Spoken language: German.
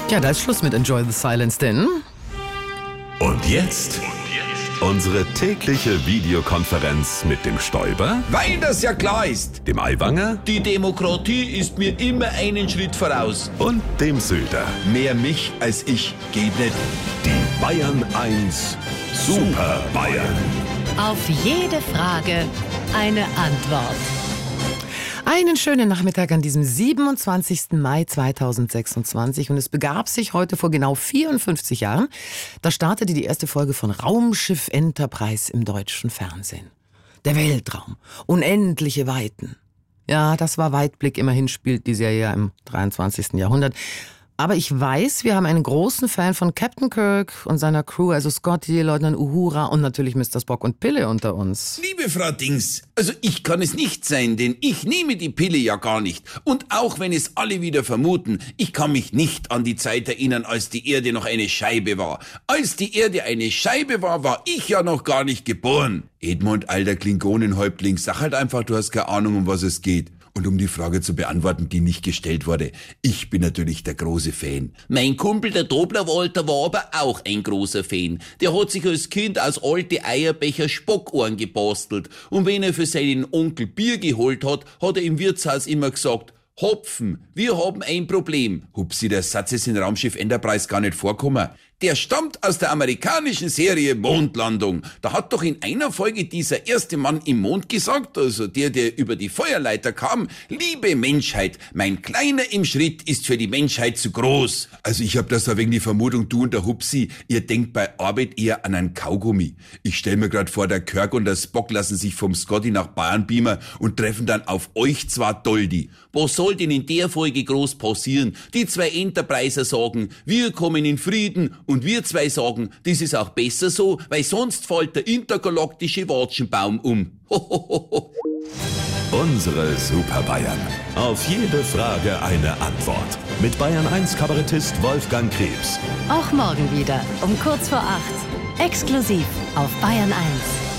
Ja, da ist Schluss mit Enjoy the Silence, denn... Und jetzt unsere tägliche Videokonferenz mit dem Stoiber, Weil das ja klar ist. dem Aiwanger Die Demokratie ist mir immer einen Schritt voraus. und dem Söder. Mehr mich als ich geht nicht. Die Bayern 1 Super Bayern. Auf jede Frage eine Antwort. Einen schönen Nachmittag an diesem 27. Mai 2026 und es begab sich heute vor genau 54 Jahren. Da startete die erste Folge von Raumschiff Enterprise im deutschen Fernsehen. Der Weltraum, unendliche Weiten. Ja, das war Weitblick, immerhin spielt die Serie ja im 23. Jahrhundert. Aber ich weiß, wir haben einen großen Fan von Captain Kirk und seiner Crew, also Scotty, Leutnant Uhura und natürlich Mr. Spock und Pille unter uns. Liebe Frau Dings, also ich kann es nicht sein, denn ich nehme die Pille ja gar nicht. Und auch wenn es alle wieder vermuten, ich kann mich nicht an die Zeit erinnern, als die Erde noch eine Scheibe war. Als die Erde eine Scheibe war, war ich ja noch gar nicht geboren. Edmund, alter Klingonenhäuptling, sag halt einfach, du hast keine Ahnung, um was es geht. Und um die Frage zu beantworten, die nicht gestellt wurde, ich bin natürlich der große Fan. Mein Kumpel, der Dobler-Walter, war aber auch ein großer Fan. Der hat sich als Kind aus alte Eierbecher Spockohren gebastelt. Und wenn er für seinen Onkel Bier geholt hat, hat er im Wirtshaus immer gesagt, Hopfen, wir haben ein Problem. Hupsi, der Satz ist in Raumschiff Enterprise gar nicht vorkommen. Der stammt aus der amerikanischen Serie Mondlandung. Da hat doch in einer Folge dieser erste Mann im Mond gesagt, also der über die Feuerleiter kam, liebe Menschheit, mein Kleiner im Schritt ist für die Menschheit zu groß. Also ich hab das da wegen die Vermutung, du und der Hupsi, ihr denkt bei Arbeit eher an einen Kaugummi. Ich stell mir grad vor, der Kirk und der Spock lassen sich vom Scotty nach Bayern beamen und treffen dann auf euch zwar Doldi. Was soll denn in der Folge groß passieren? Die zwei Enterpriser sagen, wir kommen in Frieden und wir zwei sagen, das ist auch besser so, weil sonst fällt der intergalaktische Watschenbaum um. Unsere Super Bayern. Auf jede Frage eine Antwort. Mit Bayern 1 Kabarettist Wolfgang Krebs. Auch morgen wieder um kurz vor 8. Exklusiv auf Bayern 1.